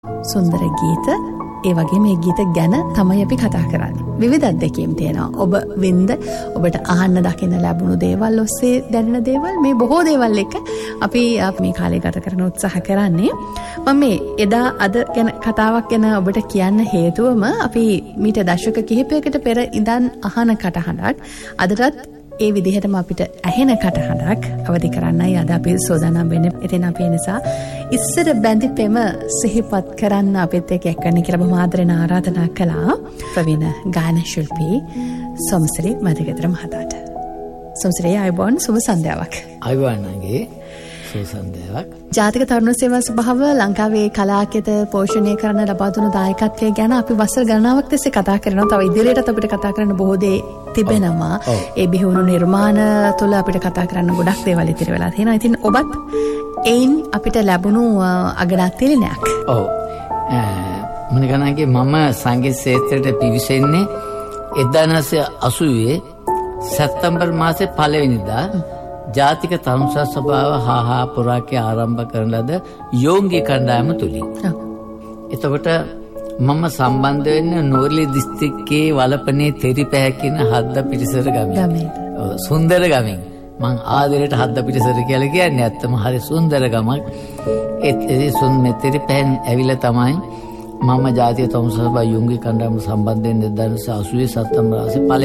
සුන්දර ගීත, ඒ වගේ මේ ගීත ගැන තමයි අපි කතා කරන්නේ. විවිධ අත්දැකීම් තියෙනවා. ඔබ වින්ද ඔබට අහන්න දකින්න ලැබුණු දේවල් ඔස්සේ දැනෙන දේවල්, මේ බොහෝ දේවල් එක්ක අපි මේ කාලේ ගත කරන උත්සාහ කරන්නේ. මම මේ එදා අද ගැන කතාවක් ගැන ඔබට කියන්න හේතුවම අපි මීට දශක කිහිපයකට පෙර ඉඳන් අහන කටහඬක් අදටත් ඒ විදිහටම අපිට ඇහෙන කටහඬක් අවදි කරන්නයි අද අපි සෝදානම් වෙන්නේ. ඉතින් අපි ඒ නිසා ඉස්සර බැඳි පෙම සිහිපත් කරන්න අපිත් එක්ක එක්කන්න කියලා බොහොම ආදරෙන් ආරාධනා කළා ප්‍රවීණ ගායන ශිල්පී සොම්සිරි මැදිගතර මහතාට. සොම්සිරි අයබෝන්, සුබ සන්ධ්‍යාවක්. අයබෝන්ගේ සුබ සන්ධ්‍යාවක්. ජාතික තරුණ සේවා සභාව ලංකාවේ කලාකෙත පෝෂණය කරන ලබා දුණු දායකත්වය ගැන අපි වසර ගණනාවක් තිස්සේ කතා කරනවා. තව ඉදිරියටත් අපිට කතා කරන්න බොහෝ දේ තිබෙනවා. ඒ බිහිවුණු නිර්මාණ තුළ අපිට කතා කරන්න ගොඩක් දේවල් ඉතිරි වෙලා තියෙනවා. ඉතින් ඔබත් එයින් අපිට ලැබුණු අගඩක් තිලිනයක්. ඔව්. මනිකණන්ගේ මම සංගීත ක්ෂේත්‍රයට පිවිසෙන්නේ 1980 සැප්තැම්බර් මාසේ 1 වෙනිදා ජාතික තරුණ සභාව හා පුරාකේ ආරම්භ කරන ලද යෝංගී කණ්ඩායම තුලින්. එතකොට මම සම්බන්ධ වෙන්නේ නෝර්ලි දිස්ත්‍රික්කයේ වලපනේ තෙරිපැහැ කියන හද්ද පිටිසර ගමේ. සුන්දර ගමෙන්. මං ආදරයට හද්ද පිටිසර කියලා කියන්නේ ඇත්තම හරි සුන්දර ගමක්. ඒ තෙරිපැහෙන් ඇවිල්ලා තමයි මම ජාතික තරුණ සභාව යෝංගී කණ්ඩායම සම්බන්ධ වෙන්නේ 1980 සැප්තැම්බර් මාසේ